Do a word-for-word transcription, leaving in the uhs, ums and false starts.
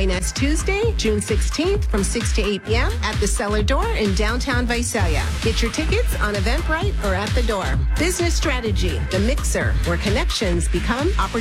Join us Tuesday, June sixteenth from six to eight p.m. at the Cellar Door in downtown Visalia. Get your tickets on Eventbrite or at the door. Business Strategy, the mixer, where connections become opportunities.